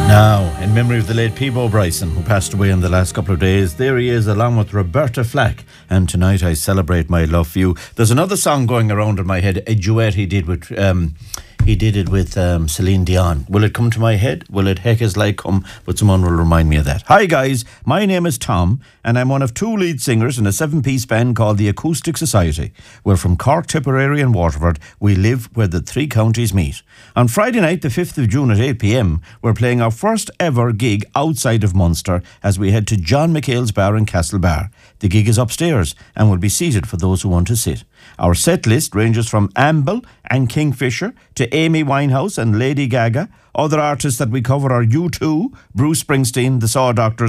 Now, in memory of the late Peebo Bryson, who passed away in the last couple of days, there he is along with Roberta Flack. And tonight I celebrate my love for you. There's another song going around in my head, a duet he did with Celine Dion. Will it come to my head? Will it heck as like come? But someone will remind me of that. Hi guys, my name is Tom and I'm one of two lead singers in a 7-piece band called the Acoustic Society. We're from Cork, Tipperary and Waterford. We live where the three counties meet. On Friday night, the 5th of June at 8 p.m, we're playing our first ever gig outside of Munster as we head to John McHale's Bar in Castlebar. The gig is upstairs and will be seated for those who want to sit. Our set list ranges from Amble and Kingfisher to Amy Winehouse and Lady Gaga. Other artists that we cover are U2, Bruce Springsteen, The Saw Doctors,